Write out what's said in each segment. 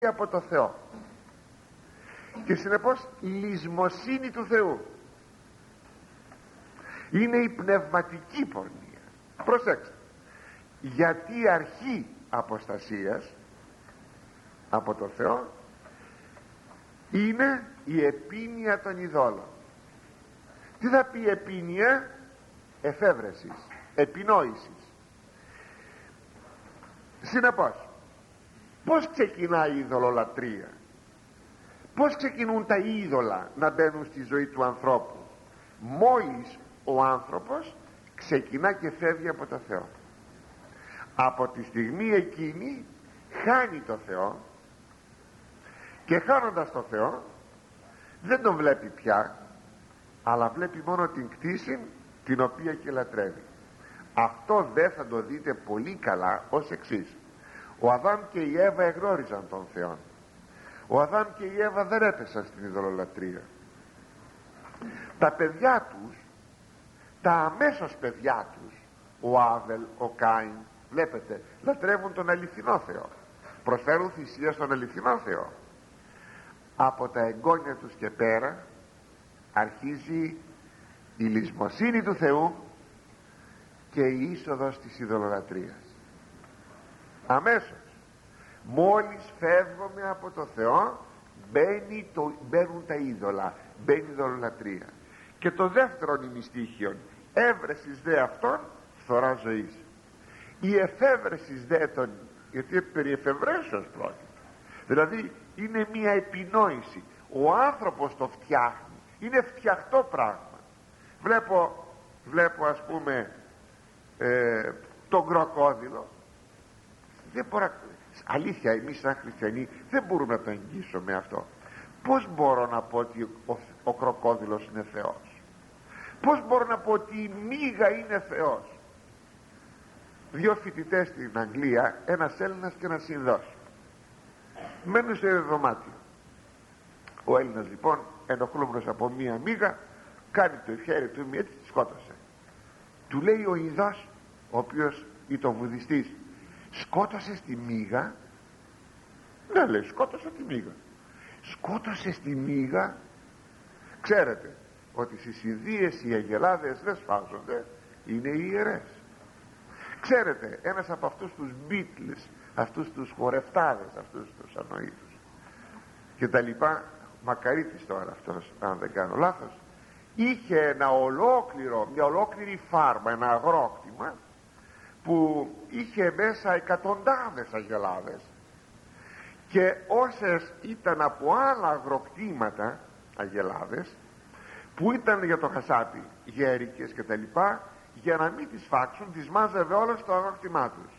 από το Θεό και συνεπώς λησμοσύνη του Θεού. Είναι η πνευματική πορνεία. Προσέξτε, γιατί αρχή αποστασίας από το Θεό είναι η επίνοια των ειδόλων. Τι θα πει επίνοια? Εφεύρεσης, επινόησης. Συνεπώς, πώς ξεκινάει η ειδωλολατρία? Πώς ξεκινούν τα είδωλα να μπαίνουν στη ζωή του ανθρώπου? Μόλις ο άνθρωπος ξεκινά και φεύγει από το Θεό. Από τη στιγμή εκείνη χάνει το Θεό, και χάνοντας το Θεό δεν τον βλέπει πια, αλλά βλέπει μόνο την κτήση την οποία και λατρεύει. Αυτό δεν θα το δείτε πολύ καλά ως εξής: ο Αδάμ και η Εύα εγνώριζαν τον Θεό. Ο Αδάμ και η Εύα δεν έπεσαν στην ειδωλολατρία. Τα παιδιά τους, τα αμέσως παιδιά τους, ο Άβελ, ο Κάιν, βλέπετε, λατρεύουν τον αληθινό Θεό, προσφέρουν θυσία στον αληθινό Θεό. Από τα εγγόνια τους και πέρα αρχίζει η λησμοσύνη του Θεού και η είσοδος της ειδωλολατρίας. Αμέσως, μόλις φεύγουμε από το Θεό, μπαίνουν τα είδωλα, μπαίνει η ειδωλολατρία. Και το δεύτερο ημιστίχιον, έβρεσης δε αυτών φθορά ζωής. Η εφεύρεσης δε των, γιατί περί εφευρέσεως πρόκειται, δηλαδή είναι μια επινόηση. Ο άνθρωπος το φτιάχνει, είναι φτιαχτό πράγμα. Βλέπω ας πούμε τον κροκόδιλο. Δεν μπορώ, αλήθεια, εμείς σαν χριστιανοί δεν μπορούμε να το εγγύσουμε αυτό. Πώς μπορώ να πω ότι ο κροκόδιλος είναι Θεός? Πώς μπορώ να πω ότι η μύγα είναι Θεός? Δύο φοιτητές στην Αγγλία, ένας Έλληνας και ένας Ινδός, μένουν σε δωμάτιο. Ο Έλληνας λοιπόν, ενοχλούμενος από μία μύγα, κάνει το χέρι του μία, έτσι τη σκότωσε. Του λέει ο Ινδός, ο οποίος ήταν βουδιστής, σκότωσες τη μύγα? Ναι, λέει, σκότωσα τη μύγα. Σκότωσες τη μύγα? Ξέρετε ότι στις Ινδίες οι αγελάδες δεν σφάζονται, είναι ιερές. Ξέρετε, ένας από αυτούς τους Beatles, αυτούς τους χορευτάδες, αυτούς τους ανοήτους και τα λοιπά, Μακαρίτης τώρα αυτός, αν δεν κάνω λάθος, είχε μια ολόκληρη φάρμα, ένα αγρόκτημα που είχε μέσα εκατοντάδες αγελάδες, και όσες ήταν από άλλα αγροκτήματα αγελάδες που ήταν για το χασάπι, γέρικες και τα λοιπά, για να μην τις φάξουν τις μάζευε όλα στο αγρόκτημά τους.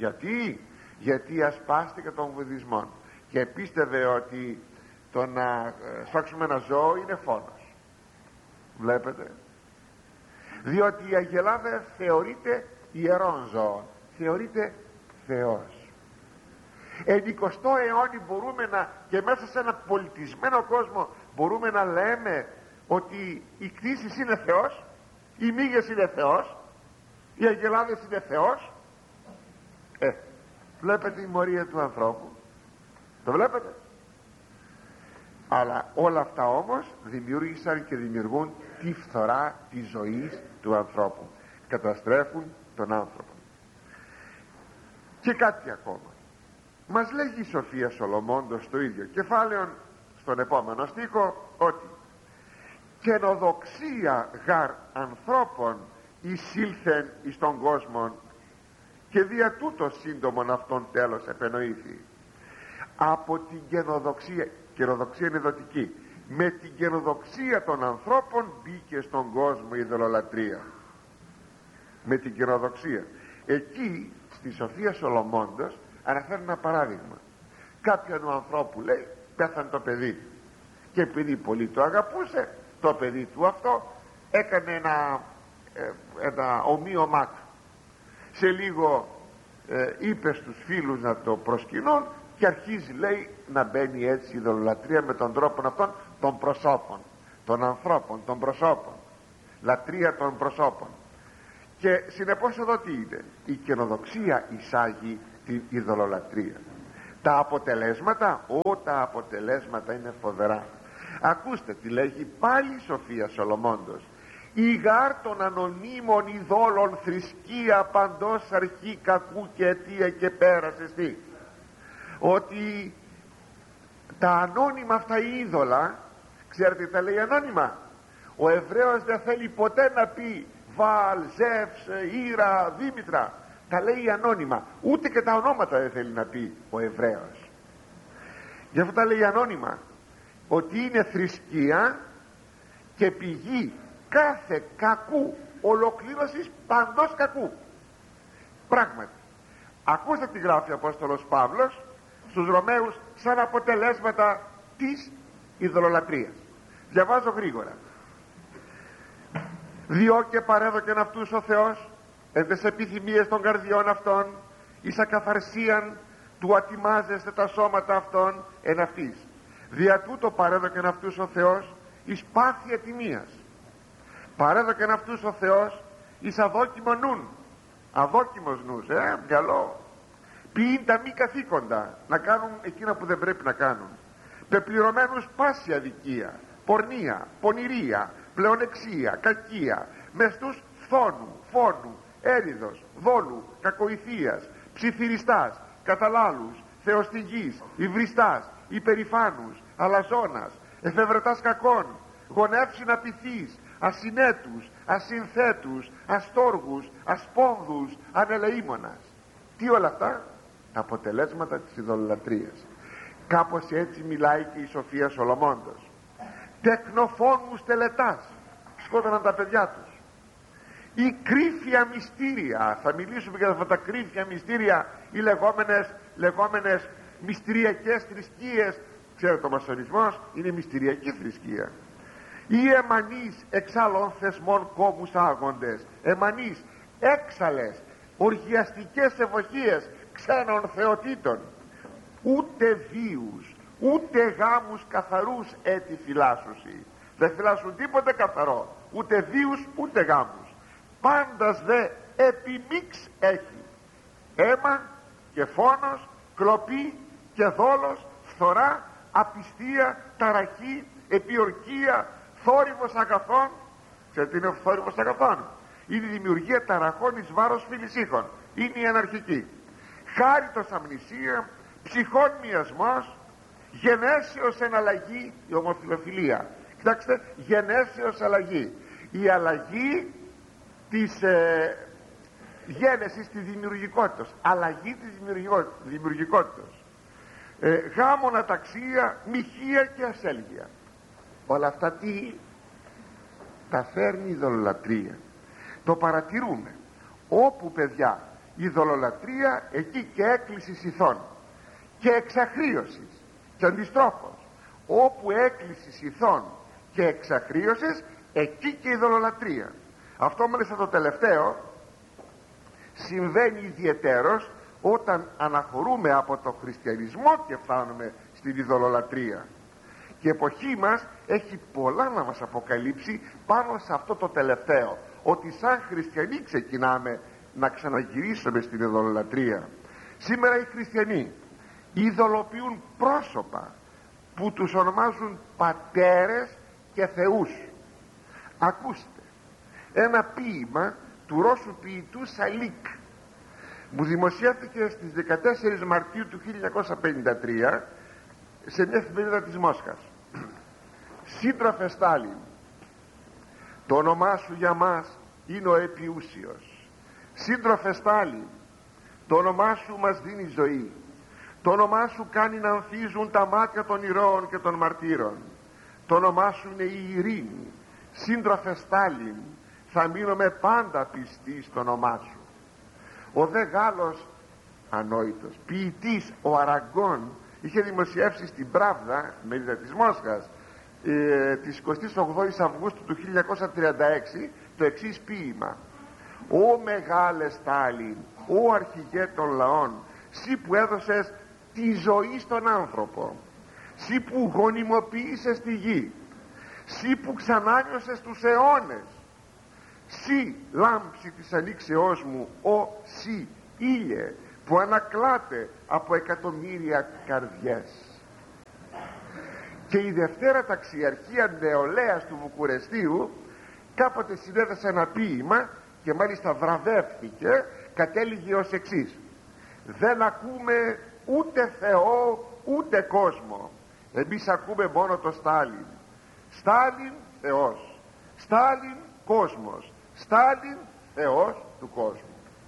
Γιατί ασπάστηκε τον βουδισμό και πίστευε ότι το να σφάξουμε ένα ζώο είναι φόνος. Βλέπετε, διότι η αγελάδα θεωρείται ιερόν ζώο, θεωρείται Θεός. Εν 20ο αιώνι μπορούμε και μέσα σε ένα πολιτισμένο κόσμο μπορούμε να λέμε ότι η κτήση είναι Θεός, οι μύγες είναι Θεός, οι αγελάδες είναι Θεός. Βλέπετε η μορία του ανθρώπου, το βλέπετε? Αλλά όλα αυτά όμως δημιούργησαν και δημιουργούν τη φθορά της ζωής του ανθρώπου, καταστρέφουν τον άνθρωπο. Και κάτι ακόμα μας λέγει η Σοφία Σολομώντος στο ίδιο κεφάλαιο, στον επόμενο στίχο, ότι καινοδοξία γαρ ανθρώπων εισήλθεν εις τον κόσμο, και δια τούτο σύντομον αυτόν τέλος επενοήθη. Από την καινοδοξία είναι δοτική, με την καινοδοξία των ανθρώπων μπήκε στον κόσμο η ειδωλολατρία. Με την καινοδοξία. Εκεί στη Σοφία Σολομώντος αναφέρει ένα παράδειγμα. Κάποιον ανθρώπου, λέει, πέθανε το παιδί, και επειδή πολύ το αγαπούσε το παιδί του αυτό, έκανε ένα ομοίωμά του. Σε λίγο είπε στους φίλους να το προσκυνούν, και αρχίζει, λέει, να μπαίνει έτσι η ειδωλολατρία με τον τρόπο αυτόν των προσώπων, των ανθρώπων, των προσώπων, λατρεία των προσώπων. Και συνεπώς εδώ τι είναι? Η καινοδοξία εισάγει την ειδωλολατρία. Τα αποτελέσματα, τα αποτελέσματα είναι φοβερά. Ακούστε τι λέγει πάλι η Σοφία Σολομώντος: «Η γάρ των ανωνύμων ειδόλων θρησκεία παντός αρχή κακού και αιτία και πέρασες τι». Ότι τα ανώνυμα αυτά είδωλα, ξέρετε τι τα λέει ανώνυμα? Ο Εβραίος δεν θέλει ποτέ να πει Βάλ, Ζεύς, Ήρα, Δήμητρα. Τα λέει ανώνυμα. Ούτε και τα ονόματα δεν θέλει να πει ο Εβραίος. Γι' αυτό τα λέει ανώνυμα. Ότι είναι θρησκεία και πηγή κάθε κακού, ολοκλήρωσης παντός κακού. Πράγματι, ακούστε τι γράφει ο Απόστολος Παύλος στους Ρωμαίους σαν αποτελέσματα της ειδωλολατρίας. Διαβάζω γρήγορα. «Διό και παρέδοκεν αυτούς ο Θεός εν τες επιθυμίες των καρδιών αυτών εις ακαθαρσίαν του ατιμάζεστε τα σώματα αυτών εν αυτής. Δια τούτο παρέδοκεν αυτούς ο Θεός εις πάθη ατιμίας. Παρέδοκεν αυτούς ο Θεός εις αδόκιμο νουν». Αδόκιμος νους, μυαλό. Ποιήν τα μη καθήκοντα, να κάνουν εκείνα που δεν πρέπει να κάνουν. Πεπληρωμένους πάση αδικία, πορνεία, πονηρία, πλεονεξία, κακία, μεστούς φθόνου, φόνου, έριδος, δόλου, κακοηθείας, ψιθυριστάς, καταλάλους, θεοστηγής, υβριστάς, υπερηφάνους, αλαζόνας, εφευρετάς κακών, γονεύσιν απειθείς, ασυνέτους, ασυνθέτους, αστόργους, ασπόνδους, ανελεήμονας. Τι όλα αυτά? Τα αποτελέσματα της ειδωλολατρίας. Κάπως έτσι μιλάει και η Σοφία Σολομώντος. Τεκνοφόνους τελετάς, σκότωναν τα παιδιά τους. Η κρύφια μυστήρια, θα μιλήσουμε για αυτά τα κρύφια μυστήρια, οι λεγόμενες μυστηριακές θρησκείες. Ξέρετε, ο μασονισμός είναι μυστηριακή θρησκεία. Οι εμανείς εξάλλων θεσμών κόμμους άγοντες, εμανείς έξαλλες οργιαστικές ευωχίες ξένων θεοτήτων, ούτε βίους ούτε γάμους καθαρούς έτη φυλάσσουσι. Δεν φυλάσσουν τίποτε καθαρό, ούτε βίους ούτε γάμους. Πάντας δε επιμίξ έχει αίμα και φόνος, κλοπή και δόλος, φθορά, απιστία, ταραχή, επιορκία, θόρυβος αγαθών. Ξέρετε τι είναι ο θόρυβος αγαθών? Είναι η δημιουργία ταραχών εις βάρος φιλησίχων. Είναι η αναρχική. Χάριτος αμνησία, ψυχών μιασμός, γενέσεως εναλλαγή, η ομοφιλοφιλία. Κοιτάξτε, γενέσεως αλλαγή. Η αλλαγή της γένεσης της δημιουργικότητας. Αλλαγή της δημιουργικότητας. Γάμων αταξία, μοιχεία και ασέλγεια. Όλα αυτά τι? Τα φέρνει η ειδωλολατρία. Το παρατηρούμε. Όπου, παιδιά, η ειδωλολατρία, εκεί και έκκληση ηθών και εξαχρίωσης και αντιστρόφως. Όπου έκκληση ηθών και εξαχρίωσης, εκεί και η ειδωλολατρία. Αυτό μάλιστα το τελευταίο συμβαίνει ιδιαιτέρως όταν αναχωρούμε από το χριστιανισμό και φτάνουμε στην ειδωλολατρία. Και η εποχή μας έχει πολλά να μας αποκαλύψει πάνω σε αυτό το τελευταίο, ότι σαν χριστιανοί ξεκινάμε να ξαναγυρίσουμε στην ειδωλολατρία. Σήμερα οι χριστιανοί ειδωλοποιούν πρόσωπα που τους ονομάζουν πατέρες και θεούς. Ακούστε, ένα ποίημα του Ρώσου ποιητού Σαλίκ μου δημοσιεύτηκε στις 14 Μαρτίου του 1953 σε μια εφημερίδα της Μόσχας. Σύντροφε Στάλιν, το όνομά σου για μας είναι ο Επιούσιος. Σύντροφε Στάλιν, το όνομά σου μας δίνει ζωή. Το όνομά σου κάνει να ανθίζουν τα μάτια των ηρώων και των μαρτύρων. Το όνομά σου είναι η ειρήνη. Σύντροφε Στάλιν, θα μείνουμε πάντα πιστοί στο όνομά σου. Ο δε Γάλλος ανόητος ποιητής ο Αραγκόν είχε δημοσιεύσει στην Πράβδα, μερίδα της Μόσχας, της 28ης Αυγούστου του 1936 το εξής ποίημα: «Ω μεγάλε Στάλιν, ω αρχηγέ των λαών, σύ που έδωσες τη ζωή στον άνθρωπο, σύ που γονιμοποίησες τη γη, σύ που ξανάνιωσες τους αιώνες, σύ λάμψη της ανοίξεώς μου, ω σύ ήλιε που ανακλάται από εκατομμύρια καρδιές. Και η Δευτέρα Ταξιαρχία Νεολαίας του Βουκουρεστίου κάποτε συνέδεσε ένα ποίημα και μάλιστα βραβεύθηκε, κατέληγε ως εξής: δεν ακούμε ούτε Θεό ούτε κόσμο, εμείς ακούμε μόνο το Στάλιν. Στάλιν Θεός, Στάλιν κόσμος, Στάλιν Θεός του κόσμου.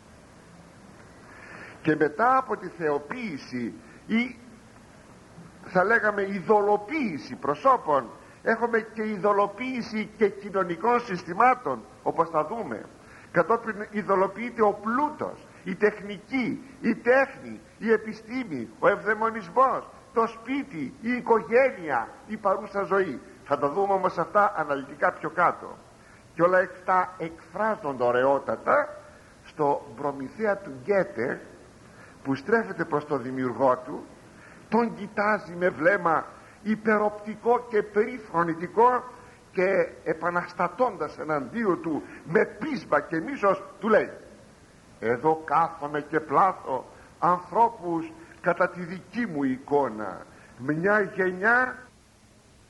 Και μετά από τη θεοποίηση ή θα λέγαμε ειδωλοποίηση προσώπων, έχουμε και ειδωλοποίηση και κοινωνικών συστημάτων, όπως θα δούμε. Κατόπιν ειδωλοποιείται ο πλούτος, η τεχνική, η τέχνη, η επιστήμη, ο ευδαιμονισμός, το σπίτι, η οικογένεια, η παρούσα ζωή. Θα τα δούμε όμως αυτά αναλυτικά πιο κάτω. Και όλα αυτά εκφράζονται ωραιότατα στο Προμηθέα του Γκέτε, που στρέφεται προς τον δημιουργό του, τον κοιτάζει με βλέμμα υπεροπτικό και περίφρονητικό και επαναστατώντας εναντίον του με πείσμα και μίσος του λέει: εδώ κάθομαι και πλάθω ανθρώπους κατά τη δική μου εικόνα, μια γενιά